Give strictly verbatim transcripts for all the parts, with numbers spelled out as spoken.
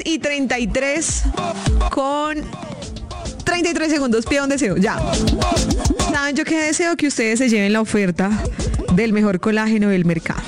y treinta y tres con treinta y tres segundos. Pido un deseo, ya. ¿Saben yo qué deseo? Que ustedes se lleven la oferta del mejor colágeno del mercado.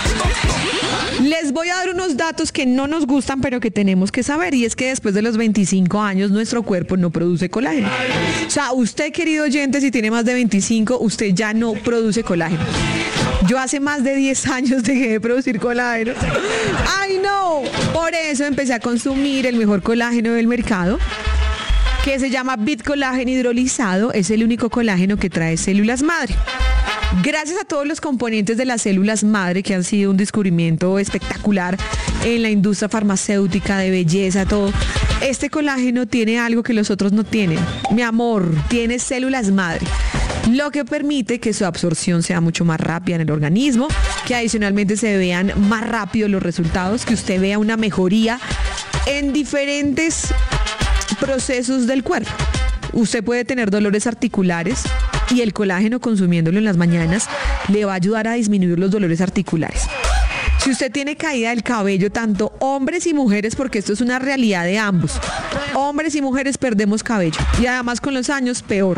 Les voy a dar unos datos que no nos gustan, pero que tenemos que saber. Y es que después de los veinticinco años, nuestro cuerpo no produce colágeno. O sea, usted, querido oyente, si tiene más de veinticinco, usted ya no produce colágeno. Yo hace más de diez años dejé de producir colágeno. ¡Ay, no! Por eso empecé a consumir el mejor colágeno del mercado, que se llama Bitcolágeno hidrolizado. Es el único colágeno que trae células madre. Gracias a todos los componentes de las células madre, que han sido un descubrimiento espectacular en la industria farmacéutica, de belleza, todo, este colágeno tiene algo que los otros no tienen. Mi amor, tiene células madre, lo que permite que su absorción sea mucho más rápida en el organismo, que adicionalmente se vean más rápido los resultados, que usted vea una mejoría en diferentes procesos del cuerpo. Usted puede tener dolores articulares y el colágeno, consumiéndolo en las mañanas, le va a ayudar a disminuir los dolores articulares. Si usted tiene caída del cabello, tanto hombres y mujeres, porque esto es una realidad de ambos, hombres y mujeres perdemos cabello, y además con los años peor.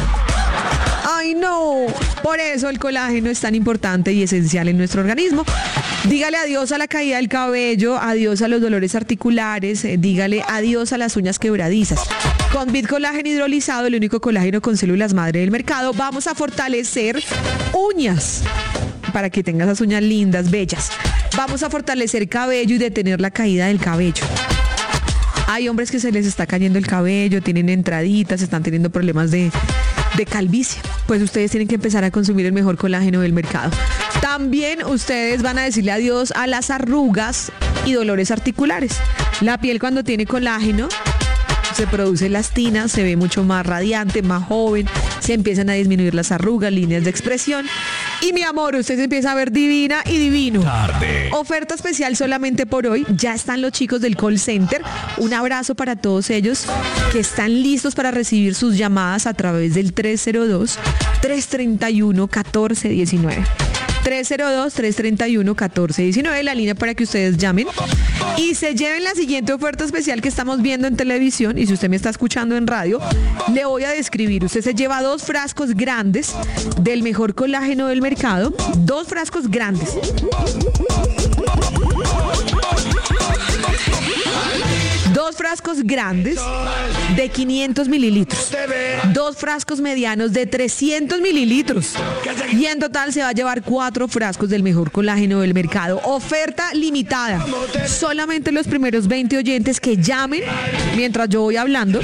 ¡Ay, no! Por eso el colágeno es tan importante y esencial en nuestro organismo. Dígale adiós a la caída del cabello, adiós a los dolores articulares, eh, dígale adiós a las uñas quebradizas. Con Bitcolágeno hidrolizado, el único colágeno con células madre del mercado, vamos a fortalecer uñas para que tenga esas uñas lindas, bellas. Vamos a fortalecer cabello y detener la caída del cabello. Hay hombres que se les está cayendo el cabello, tienen entraditas, están teniendo problemas de, de calvicie. Pues ustedes tienen que empezar a consumir el mejor colágeno del mercado. También ustedes van a decirle adiós a las arrugas y dolores articulares. La piel, cuando tiene colágeno, se produce elastina, se ve mucho más radiante, más joven, se empiezan a disminuir las arrugas, líneas de expresión. Y mi amor, usted se empieza a ver divina y divino. Tarde. Oferta especial solamente por hoy. Ya están los chicos del call center. Un abrazo para todos ellos que están listos para recibir sus llamadas a través del tres cero dos, tres tres uno, uno cuatro uno nueve. tres cero dos, tres tres uno, uno cuatro uno nueve, la línea para que ustedes llamen y se lleven la siguiente oferta especial que estamos viendo en televisión. Y si usted me está escuchando en radio, le voy a describir. Usted se lleva dos frascos grandes del mejor colágeno del mercado, dos frascos grandes. Dos frascos grandes de quinientos mililitros. Dos frascos medianos de trescientos mililitros. Y en total se va a llevar cuatro frascos del mejor colágeno del mercado. Oferta limitada. Solamente los primeros veinte oyentes que llamen mientras yo voy hablando.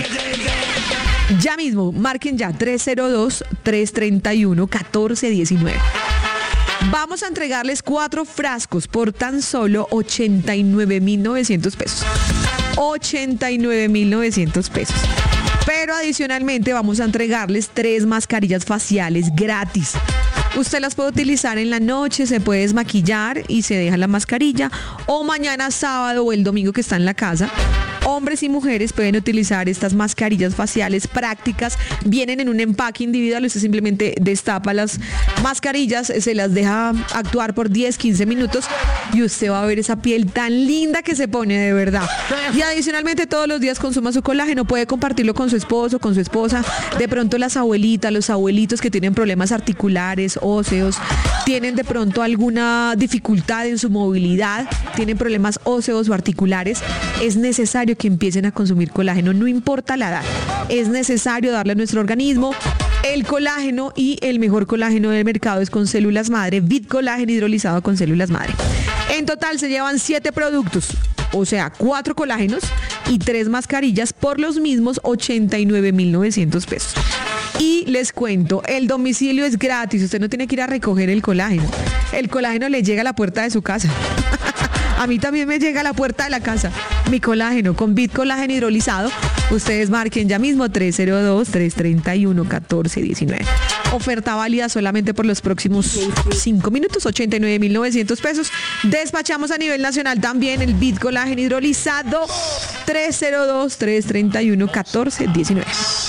Ya mismo, marquen ya tres cero dos, tres tres uno, uno cuatro uno nueve. Vamos a entregarles cuatro frascos por tan solo ochenta y nueve mil novecientos pesos. ochenta y nueve mil novecientos pesos. Pero adicionalmente vamos a entregarles tres mascarillas faciales gratis. Usted las puede utilizar en la noche, se puede desmaquillar y se deja la mascarilla, o mañana sábado o el domingo que está en la casa. Hombres y mujeres pueden utilizar estas mascarillas faciales prácticas. Vienen en un empaque individual. Usted simplemente destapa las mascarillas, se las deja actuar por diez, quince minutos y usted va a ver esa piel tan linda que se pone, de verdad. Y adicionalmente todos los días consuma su colágeno. Puede compartirlo con su esposo, con su esposa. De pronto las abuelitas, los abuelitos que tienen problemas articulares, óseos, tienen de pronto alguna dificultad en su movilidad, tienen problemas óseos o articulares. Es necesario que empiecen a consumir colágeno, no importa la edad. Es necesario darle a nuestro organismo el colágeno, y el mejor colágeno del mercado es con células madre, Bitcolágeno hidrolizado con células madre. En total se llevan siete productos, o sea, cuatro colágenos y tres mascarillas por los mismos ochenta y nueve mil novecientos pesos. Y les cuento, el domicilio es gratis, usted no tiene que ir a recoger el colágeno. El colágeno le llega a la puerta de su casa. A mí también me llega a la puerta de la casa mi colágeno con Bitcolágeno hidrolizado. Ustedes marquen ya mismo tres cero dos, tres tres uno, uno cuatro uno nueve. Oferta válida solamente por los próximos cinco minutos, ochenta y nueve mil novecientos pesos. Despachamos a nivel nacional también el Bitcolágeno hidrolizado. tres cero dos, tres tres uno, uno cuatro uno nueve.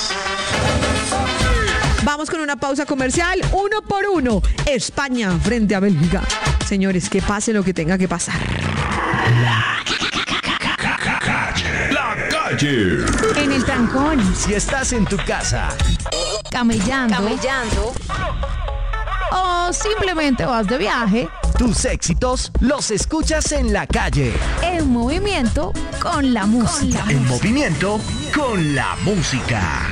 Vamos con una pausa comercial, uno por uno. España frente a Bélgica. Señores, que pase lo que tenga que pasar. La Taller. En el trancón. Si estás en tu casa. Camellando. Camellando. O simplemente vas de viaje. Tus éxitos los escuchas en la calle. En movimiento con la música. En movimiento con la música.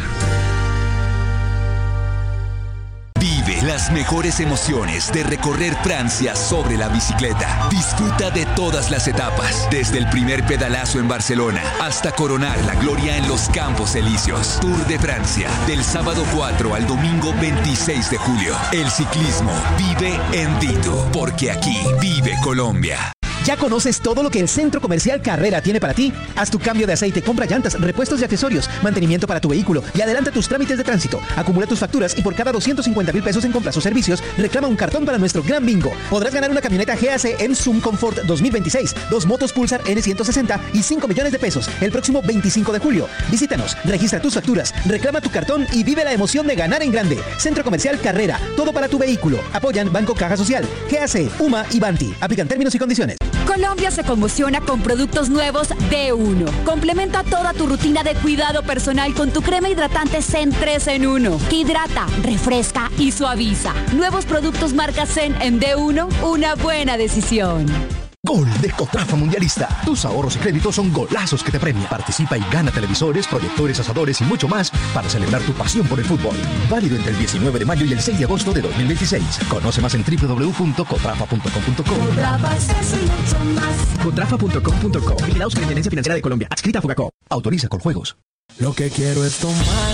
Vive las mejores emociones de recorrer Francia sobre la bicicleta. Disfruta de todas las etapas, desde el primer pedalazo en Barcelona hasta coronar la gloria en los Campos Elíseos. Tour de Francia, del sábado cuatro al domingo veintiséis de julio. El ciclismo vive en Vito, porque aquí vive Colombia. ¿Ya conoces todo lo que el Centro Comercial Carrera tiene para ti? Haz tu cambio de aceite, compra llantas, repuestos y accesorios, mantenimiento para tu vehículo y adelanta tus trámites de tránsito. Acumula tus facturas y por cada doscientos cincuenta mil pesos en compras o servicios, reclama un cartón para nuestro gran bingo. Podrás ganar una camioneta G A C en Zoom Comfort dos mil veintiséis, dos motos Pulsar N ciento sesenta y cinco millones de pesos el próximo veinticinco de julio. Visítanos, registra tus facturas, reclama tu cartón y vive la emoción de ganar en grande. Centro Comercial Carrera, todo para tu vehículo. Apoyan Banco Caja Social, G A C, U M A y Banti. Aplican términos y condiciones. Colombia se conmociona con productos nuevos D uno. Complementa toda tu rutina de cuidado personal con tu crema hidratante Zen tres en uno, que hidrata, refresca y suaviza. Nuevos productos marca Zen en D uno, una buena decisión. Gol de Cotrafa Mundialista. Tus ahorros y créditos son golazos que te premian. Participa y gana televisores, proyectores, asadores y mucho más para celebrar tu pasión por el fútbol. Válido entre el diecinueve de mayo y el seis de agosto de dos mil veintiséis. Conoce más en doble u doble u doble u punto cotrafa punto com punto co. cotrafa punto com punto co. Vigilado Superintendencia Financiera de Colombia. Adscrita a Fogacop. Autoriza con juegos. Lo que quiero es tomar